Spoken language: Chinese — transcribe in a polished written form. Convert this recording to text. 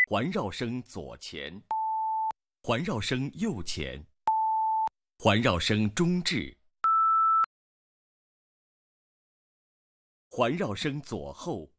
环绕声左前，环绕声右前，环绕声中置，环绕声左后，